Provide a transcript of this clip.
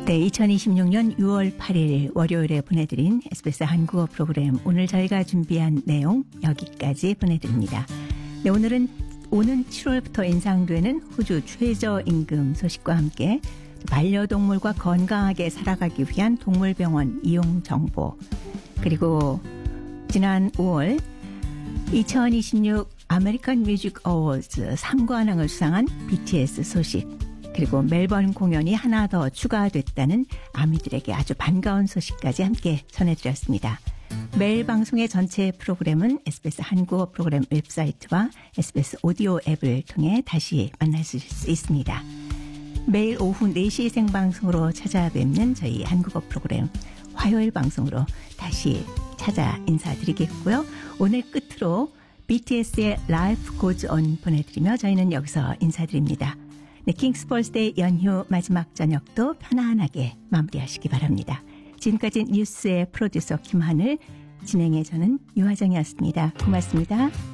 네, 2026년 6월 8일 월요일에 보내드린 SBS 한국어 프로그램 오늘 저희가 준비한 내용 여기까지 보내드립니다. 네, 오늘은 오는 7월부터 인상되는 호주 최저임금 소식과 함께 반려동물과 건강하게 살아가기 위한 동물병원 이용 정보, 그리고 지난 5월 2026 아메리칸 뮤직 어워즈 상관왕을 수상한 BTS 소식, 그리고 멜번 공연이 하나 더 추가됐다는 아미들에게 아주 반가운 소식까지 함께 전해드렸습니다. 매일 방송의 전체 프로그램은 SBS 한국어 프로그램 웹사이트와 SBS 오디오 앱을 통해 다시 만나실 수 있습니다. 매일 오후 4시 생방송으로 찾아뵙는 저희 한국어 프로그램 화요일 방송으로 다시 찾아 인사드리겠고요. 오늘 끝으로 BTS의 Life Goes On 보내드리며 저희는 여기서 인사드립니다. 네, 킹스폴스데이 연휴 마지막 저녁도 편안하게 마무리하시기 바랍니다. 지금까지 뉴스의 프로듀서 김하늘, 진행의 저는 유화정이었습니다. 고맙습니다.